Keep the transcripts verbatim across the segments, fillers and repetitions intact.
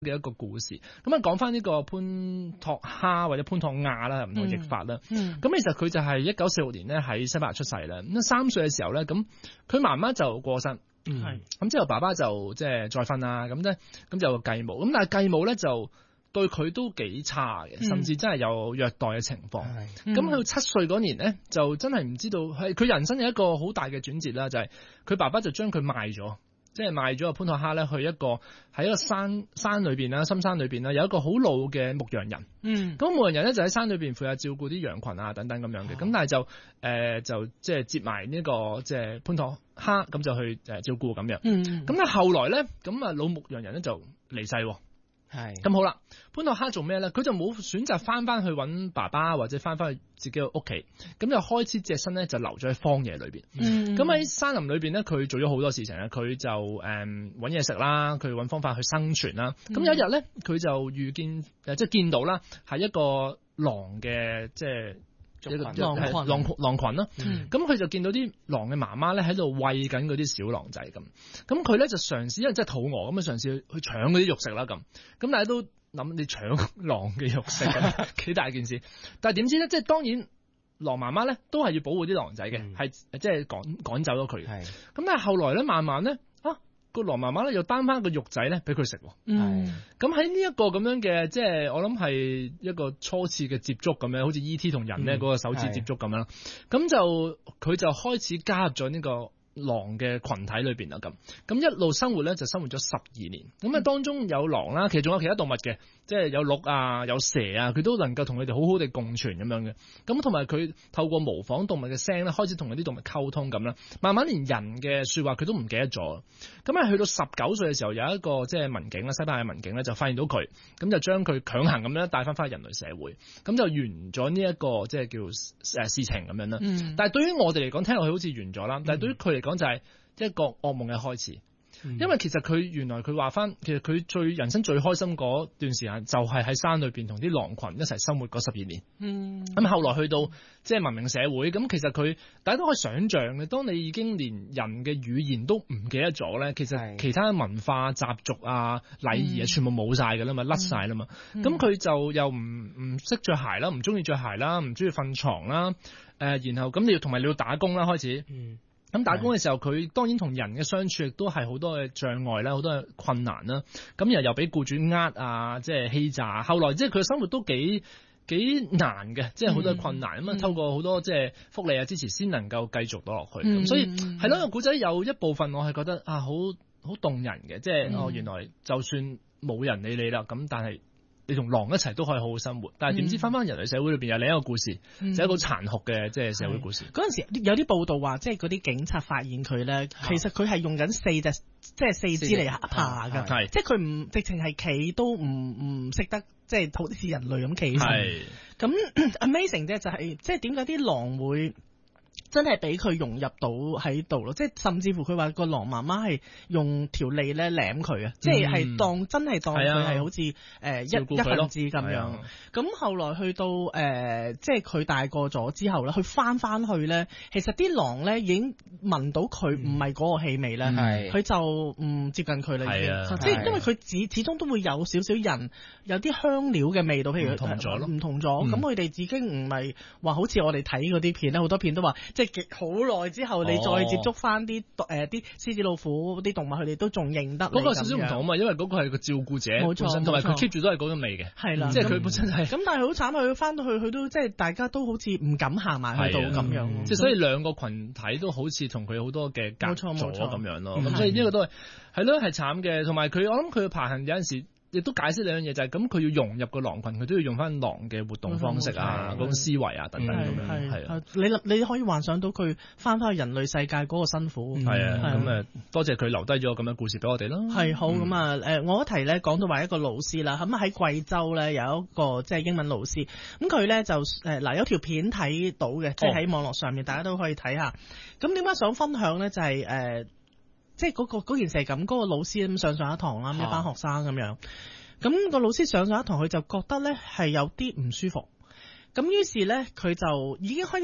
嘅一個故事。咁啊講翻呢個潘托哈或者潘托亞啦，唔同譯法啦。咁、嗯嗯、其實佢就係一九四六年咧喺西班牙出世啦。咁三歲嘅時候咧，咁佢媽媽就過身。係咁之後爸爸就即係再婚啦。咁咧咁就繼母。咁但係繼母咧就對佢都幾差嘅，甚至真係有虐待嘅情況。咁去到七歲嗰年咧，就真係唔知道係佢人生有一個好大嘅轉折啦，就係、是、佢爸爸就將佢賣咗，即係賣咗個潘托哈咧去一個喺一個山山裏邊啦，深山裏邊啦，有一個好老嘅牧羊人。嗯，咁牧羊人咧就喺山裏邊負責照顧啲羊群啊等等咁樣嘅。咁、哦、但係就誒、呃、就即係接埋呢個即係潘托哈咁就去誒照顧咁樣。嗯，咁但係後來咧，咁啊老牧羊人咧就離世。係咁好啦，潘托哈做咩咧？佢就冇選擇翻翻去揾爸爸或者翻翻去自己嘅屋企，咁就開始隻身咧就留咗喺荒野裏邊。咁喺、嗯、山林裏邊咧，佢做咗好多事情咧。佢就誒揾嘢食啦，佢揾方法去生存啦。咁、嗯、有一日咧，佢就遇見誒即係見到啦，係一個狼嘅即係。一個狼群，狼狼群啦。咁佢、嗯、就見到啲狼嘅媽媽咧喺度餵緊嗰啲小狼仔咁。咁佢咧就嘗試，因為真係肚餓咁啊，嘗試去搶嗰啲肉食啦咁。咁大家都諗你搶狼嘅肉食幾大件事，但係點知咧，即係當然狼媽媽咧都係要保護啲狼仔嘅，係即係趕趕走咗佢。咁是但係後來咧，慢慢咧。個狼媽媽咧又擔翻個肉仔咧俾佢食，嗯，咁喺呢一個咁樣嘅，即係我諗係一個初次嘅接觸咁樣，好似 E T 同人咧嗰個首次接觸咁樣啦，咁、嗯、就佢就開始加入咗呢個狼嘅群體裏邊啦，咁咁一路生活咧就生活咗十二年，咁啊當中有狼啦，其實仲有其他動物嘅，即係有鹿啊，有蛇啊，佢都能夠同佢哋好好地共存咁樣嘅，咁同埋佢透過模仿動物嘅聲咧，開始同嗰啲動物溝通咁啦，慢慢連人嘅說話佢都唔記得咗，咁啊去到十九歲嘅時候，有一個即係民警啦，西班牙嘅民警咧就發現到佢，咁就將佢強行咁樣帶翻翻去人類社會，咁就完咗呢一個即係叫誒事情咁樣啦。嗯、但係對於我哋嚟講，聽落去好似完咗啦，但係對於佢嚟講就係一個噩夢嘅開始。因為其實佢原來佢話翻，其實佢最人生最開心嗰段時間就係喺山裏邊同啲狼群一齊生活嗰十二年。嗯，咁後來去到即係文明社會，咁其實佢大家都可以想象嘅，當你已經連人嘅語言都唔記得咗咧，其實其他文化習俗啊、禮儀啊，全部冇晒噶啦嘛，甩晒啦嘛。咁佢、嗯、就又唔唔識着鞋啦，唔中意着鞋啦，唔中意瞓床啦。誒、呃，然後咁你要同埋你要打工啦，開始。嗯。咁打工嘅時候，佢當然同人嘅相處亦都係好多嘅障礙啦，好多嘅困難啦。咁又又俾僱主呃啊，即係欺詐。後來即係佢嘅生活都幾幾難嘅，即係好多困難咁啊。嗯、透過好多即係福利啊支持，先能夠繼續到落去。咁、嗯、所以係咯，個古仔有一部分我係覺得啊，好好動人嘅，即係、嗯、哦，原來就算冇人理你啦，咁但係你同狼一齊都可以好好生活，但係點知翻翻人類社會裏邊有另一個故事，嗯、就係一個殘酷嘅即係社會故事。嗰陣時有啲報道話，即係嗰啲警察發現佢咧，啊、其實佢係用緊四隻即係四肢嚟爬㗎，係即係佢唔直情係企都唔唔識得，即係好似人類咁企。係咁 amazing 啫，就係即係點解啲狼會真係俾佢融入到喺度咯，即係甚至乎佢話個狼媽媽係用條脷咧舐佢啊，即係係當真係當佢係好似誒一一份子咁樣。咁、啊、後來去到誒、呃，即係佢大個咗之後咧，佢翻翻去咧，其實啲狼咧已經聞到佢唔係嗰個氣味咧，佢、嗯、就唔接近佢啦。已經啊、即係因為佢始始終都會有少少人有啲香料嘅味道，譬如唔同咗咯，唔同咗。咁佢哋已經唔係話好似我哋睇嗰啲片咧，好多片都話。即係好耐之後，你再接觸翻啲誒啲獅子老虎啲動物，佢哋都仲認得。嗰個少少唔同啊嘛，因為嗰個係個照顧者，冇錯，同埋佢 keep 住都係嗰種味嘅，係啦，即係佢本身係。咁但係好慘，佢翻到去佢都即係大家都好似唔敢行埋去到咁樣。即係所以兩個群體都好似同佢好多嘅隔咗咁樣咯。咁所以呢個都係係咯，係慘嘅。同埋佢我諗佢嘅爬行有陣時。亦都解釋兩樣嘢，就係咁佢要融入個狼群，佢都要用翻狼嘅活動方式啊，嗰種思維啊等等咁樣，係啊。你你可以幻想到佢翻返去人類世界嗰個辛苦。係啊，咁誒多謝佢留低咗咁樣故事俾我哋咯。係好咁啊誒，我一提咧講到話一個老師啦，咁喺貴州咧有一個即係英文老師，咁佢咧就誒嗱有條片睇到嘅，即係喺網絡上面大家都可以睇下。咁點解想分享咧？就係誒。即係嗰、嗰個嗰件事係咁，嗰、嗰個老師咁上上一堂啦，一班學生咁樣，咁、嗰個老師上上一堂，佢就覺得咧係有啲唔舒服，咁於是咧佢就已經開始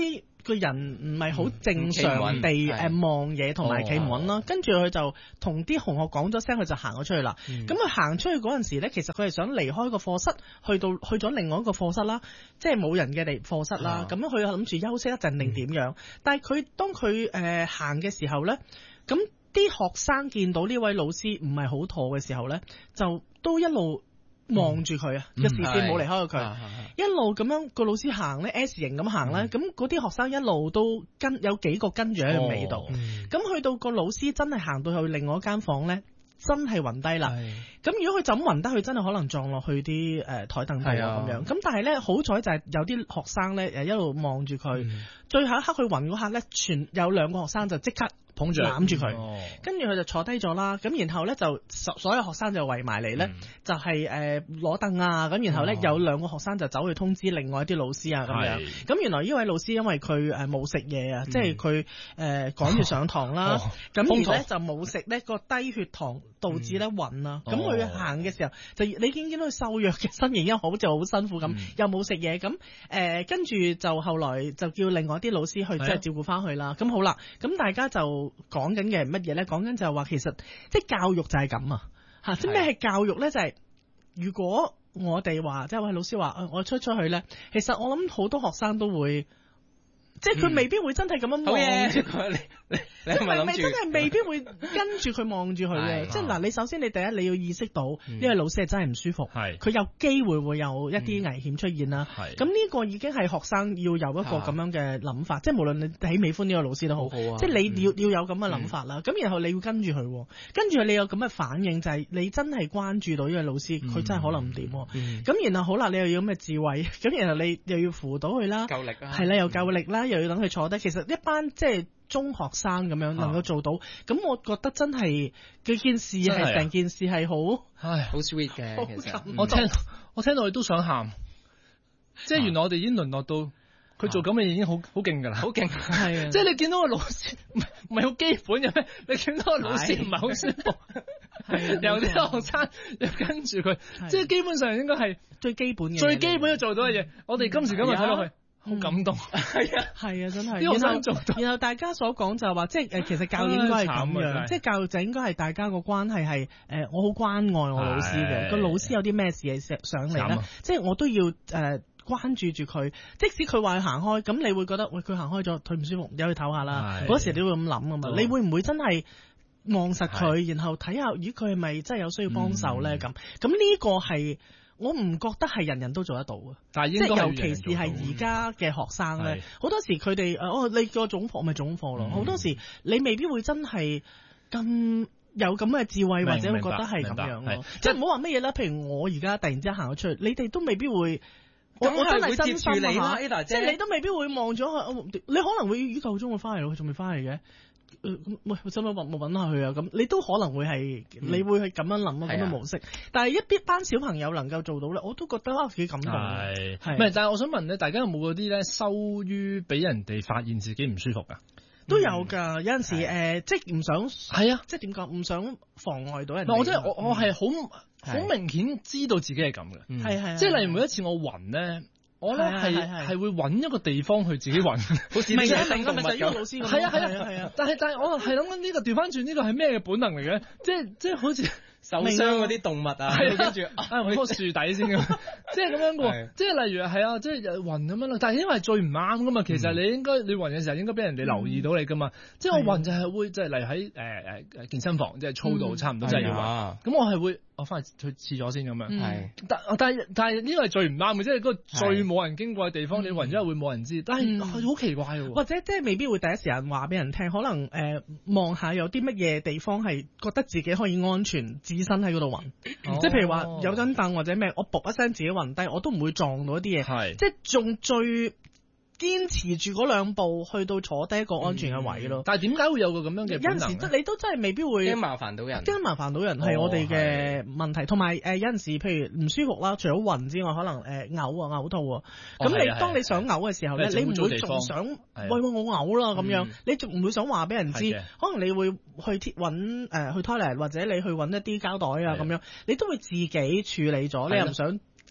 個人唔係好正常地誒望嘢同埋企唔穩咯。跟住佢就同啲同學講咗聲，佢就行咗出去啦。咁佢行出去嗰陣時咧，其實佢係想離開個課室，去到去咗另外一個課室啦，即係冇人嘅地課室啦。咁樣佢諗住休息一陣定點樣？嗯、但係佢當佢誒、呃、行嘅時候咧，咁啲學生見到呢位老師唔係好妥嘅時候咧，就都一路望住佢啊，個視線冇離開過佢，一路咁樣個老師行咧 S 型咁行咧，咁嗰啲學生一路都跟有幾個跟住喺佢尾度，咁、哦、去到個老師真係行到去另外一間房咧。真係暈低啦！咁如果佢就咁暈低，佢真係可能撞落去啲誒台凳度啊咁樣。咁但係咧，好彩就係有啲學生咧誒一路望住佢，嗯、最後一刻佢暈嗰刻咧，全有兩個學生就即刻捧住攬住佢，跟住佢就坐低咗啦。咁然後咧就所所有學生就圍埋嚟咧，嗯、就係誒攞凳啊。咁然後咧、哦、有兩個學生就走去通知另外一啲老師啊咁樣。咁原來呢位老師因為佢誒冇食嘢啊，嗯、即係佢誒趕住上堂啦。咁、哦、而咧就冇食呢個低血糖。導致咧暈啊！咁佢行嘅時候，就你見見到佢瘦弱嘅身形，因為好似好辛苦咁，嗯、又冇食嘢，咁誒跟住就後來就叫另外啲老師去即係照顧翻佢啦。咁、啊、好啦，咁大家就講緊嘅係乜嘢咧？講緊就係話其實即係教育就係咁啊！嚇，即係咩係教育咧？就係、是、如果我哋話即係位老師話，我出出去咧，其實我諗好多學生都會。即係佢未必會真係咁樣望住佢，你你你係咪諗住？真係未必會跟住佢望住佢嘅。即係嗱，你首先你第一你要意識到呢位老師係真係唔舒服，佢有機會會有一啲危險出現啦。咁呢個已經係學生要有一個咁樣嘅諗法，即係無論你喜唔喜歡呢個老師都好，即係你要要有咁嘅諗法啦。咁然後你要跟住佢，跟住你有咁嘅反應，就係你真係關注到呢位老師，佢真係可能唔掂。咁然後好啦，你又要咁嘅智慧，咁然後你又要輔導佢啦，夠力啊，係啦，又夠力啦。又要等佢坐低，其實一班即係中學生咁樣能夠做到，咁、啊、我覺得真係佢件事係成件事係好，唉，好 sweet 嘅。其實我聽我聽到佢都想喊，即係原來我哋已經淪落到佢做咁嘅嘢已經好好勁㗎啦，好勁係啊！即係你見到個老師唔係唔係好基本嘅咩？你見到個老師唔係好舒服，有啲學生又跟住佢，即係基本上應該係最基本嘅最基本要做到嘅嘢。嗯、我哋今時今日睇落去。好感動，係啊，係啊，真係。啲學生做到，然後大家所講就係話，即係誒，其實教育應該係咁樣，即係教育就應該係大家個關係係誒，我好關愛我老師嘅，個老師有啲咩事係上嚟咧，即係我都要誒關注住佢，即使佢話要行開，咁你會覺得喂佢行開咗，佢唔舒服，由佢唞下啦。嗰時你會咁諗啊嘛，你會唔會真係望實佢，然後睇下咦佢係咪真係有需要幫手咧？咁咁呢個係。我唔覺得係人人都做得到嘅，但係應該係人人做到，即係尤其是係而家嘅學生咧，好多時佢哋誒哦，你個總課咪總課咯，好、嗯、多時你未必會真係咁有咁嘅智慧，或者會覺得係咁樣咯。即係唔好話乜嘢啦，譬如我而家突然之間行咗出去，你哋都未必會，我我真係真心啊嚇，即係你都未必會望咗佢，你可能會依夠鐘我翻嚟咯，佢仲未翻嚟嘅。誒咁，喂，使唔使揾冇揾下佢啊？咁你都可能會係，嗯、你會係咁樣諗啊，咁樣模式。但係一啲班小朋友能夠做到咧，我都覺得啊幾感動。係係，唔係？但係我想問咧，大家有冇嗰啲咧，羞於俾人哋發現自己唔舒服噶？都有㗎，有陣時誒、呃，即係唔想係啊，即係點講？唔想妨礙到人。我真係我我係好好明顯知道自己係咁嘅，係係。即係例如每一次我暈咧。我咧係係會揾一個地方去自己暈，好似啲小動物咁。係啊係啊係啊！但係但係我係諗緊呢個調翻轉呢個係咩嘅本能嚟嘅？即係即係好似受傷嗰啲動物啊，跟住啊揾棵樹底先咁，即係咁樣嘅。即係例如係啊，即係暈咁樣啦。但係因為最唔啱噶嘛，其實你應該你暈嘅時候應該俾人哋留意到你噶嘛。即係我暈就係會即係例如喺誒誒健身房，即係操到差唔多真係要暈。咁我係會。我翻去去廁所先咁樣，係，但但係但係呢個係最唔啱嘅，即係嗰個最冇人經過嘅地方，你暈咗會冇人知，但係好奇怪喎，或者即係未必會第一時間話俾人聽，可能誒望下有啲乜嘢地方係覺得自己可以安全置身喺嗰度暈，即係譬如話有張凳或者咩，我噗一聲自己暈低，我都唔會撞到一啲嘢，係，即係仲最。堅持住嗰兩步去到坐低一個安全嘅位咯、嗯，但係點解會有個咁樣嘅本能？有陣時你都真係未必會驚麻煩到人，驚麻煩到人係我哋嘅問題。同埋誒有陣時，譬如唔舒服啦，除咗暈之外，可能誒嘔啊嘔吐啊。咁、哦、你、哦、當你想嘔嘅時候咧，你唔會仲想喂喂我嘔啦咁樣，嗯、你仲唔會想話俾人知？可能你會去揾誒、呃、去 toilet 或者你去揾一啲膠袋啊咁樣，你都會自己處理咗，你又唔想。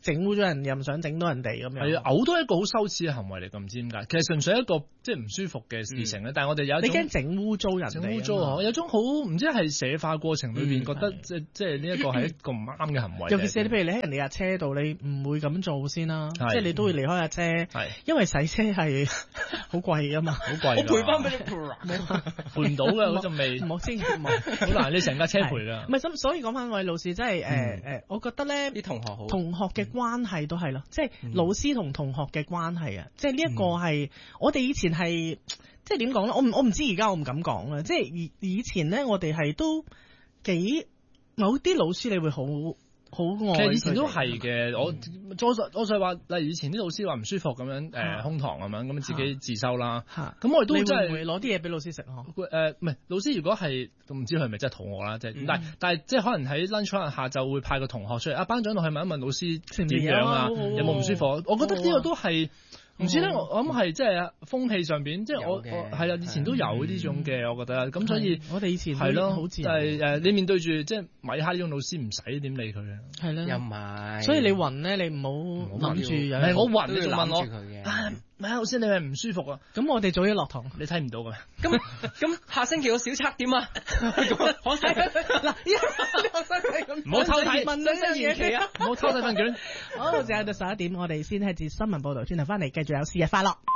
整污咗人，又唔想整到人哋咁樣。 係啊，嘔都係一個好羞恥嘅行為嚟㗎，唔知點解。其實純粹係一個即係唔舒服嘅事情咧，嗯、但係我哋有一種你驚整污糟人哋， 整污糟有種好唔知係社化過程裏邊、嗯、覺得即即係呢一個係一個唔啱嘅行為。 尤其是你譬如你喺人哋架車度，你唔會咁做先啦，即係你都會離開架車， 係因為洗車係好貴㗎嘛， 好貴。 我賠翻俾你， 賠唔到㗎嗰陣味， 冇先好難，你成架車賠㗎。 唔係咁，所以講翻我哋老師，即係誒誒，我覺得咧啲同學好， 同學嘅關係都係咯，即係老師同同學嘅關係啊，即係呢一個係我哋以前係即係點講咧？我唔我唔知而家我唔敢講啦，即係以以前咧，我哋係都幾某啲老師你會好。好愛， 其實以前都係嘅，我我我就話，例如以前啲老師話唔舒服咁樣，誒空堂咁樣，咁自己自修啦。咁我哋都真係會攞啲嘢俾老師食嗬。 誒唔係，老師如果係唔知佢係咪真係肚餓啦，即係，但係但係即係可能喺 lunch 可能下晝會派個同學出嚟，啊班長落去問一問老師點樣啊，有冇唔舒服？我覺得呢個都係。唔知咧，我我諗係即係風氣上邊，即係我我係啊，以前都有呢種嘅，我覺得咁所以我哋以前係咯， 好自然係誒，你面對住即係米哈呢種老師，唔使點理佢嘅， 係啦， 又唔係， 所以你暈咧，你唔好諗住有， 係我暈，你仲問我啊？ 米哈老師，你係唔舒服啊？ 咁我哋早啲落堂， 你睇唔到嘅。 咁咁下星期個小測點啊？可惜嗱，學生係咁， 唔好偷睇， 問咗新延期啊！ 唔好偷睇份卷。 好，就喺到十一點，我哋先係接新聞報導，轉頭翻嚟繼續有事日快樂。